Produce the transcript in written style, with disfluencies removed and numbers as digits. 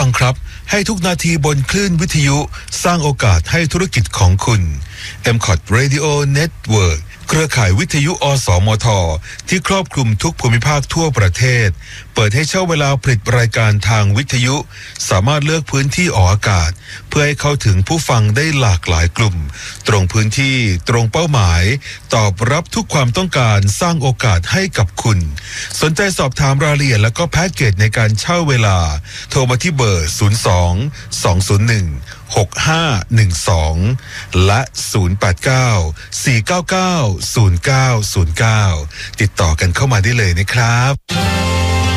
ฟังครับให้ทุกนาทีบนคลื่นวิทยุสร้างโอกาสให้ธุรกิจของคุณ MCOT Radio Network เครือข่ายวิทยุอสมทที่ครอบคลุมทุกภูมิภาคทั่วประเทศเปิดให้เช่าเวลาผลิตรายการทางวิทยุสามารถเลือกพื้นที่ออกอากาศเพื่อให้เข้าถึงผู้ฟังได้หลากหลายกลุ่มตรงพื้นที่ตรงเป้าหมายตอบรับทุกความต้องการสร้างโอกาสให้กับคุณสนใจสอบถามรายละเอียดและก็แพ็กเกจในการเช่าเวลาโทรมาที่เบอร์02-201-6512และ089-499-0909ติดต่อกันเข้ามาได้เลยนะครับ